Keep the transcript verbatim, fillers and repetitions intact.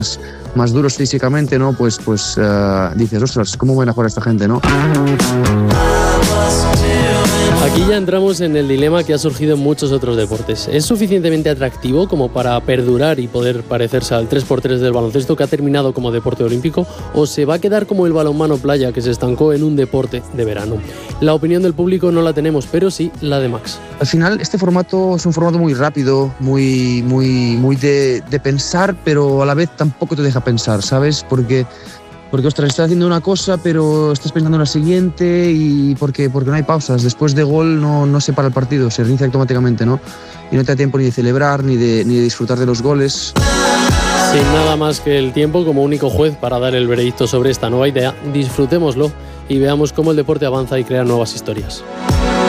más duros físicamente, ¿no? Pues, pues uh, dices, ostras, ¿cómo van a jugar esta gente, no? Aquí ya entramos en el dilema que ha surgido en muchos otros deportes. ¿Es suficientemente atractivo como para perdurar y poder parecerse al tres por tres del baloncesto, que ha terminado como deporte olímpico, o se va a quedar como el balonmano playa, que se estancó en un deporte de verano? La opinión del público no la tenemos, pero sí la de Max. Al final este formato es un formato muy rápido, muy, muy, muy de, de pensar, pero a la vez tampoco te deja pensar, ¿sabes? Porque... Porque, ostras, estás haciendo una cosa, pero estás pensando en la siguiente y porque, porque no hay pausas. Después de gol no, no se para el partido, se reinicia automáticamente, ¿no? Y no te da tiempo ni de celebrar, ni de, ni de disfrutar de los goles. Sin nada más que el tiempo como único juez para dar el veredicto sobre esta nueva idea, disfrutémoslo y veamos cómo el deporte avanza y crea nuevas historias.